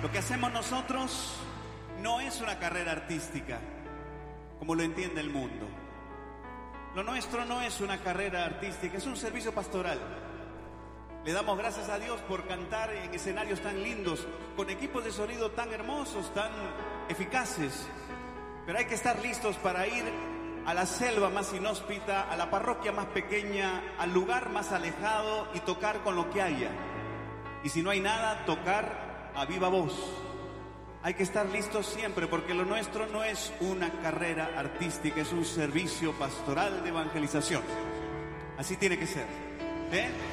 Lo que hacemos nosotros no es una carrera artística, como lo entiende el mundo. Lo nuestro no es una carrera artística, es un servicio pastoral. Le damos gracias a Dios por cantar en escenarios tan lindos, con equipos de sonido tan hermosos, tan eficaces. Pero hay que estar listos para ir a la selva más inhóspita, a la parroquia más pequeña, al lugar más alejado y tocar con lo que haya. Y si no hay nada, tocar a viva voz. Hay que estar listos siempre, porque lo nuestro no es una carrera artística, es un servicio pastoral de evangelización. Así tiene que ser. ¿Eh?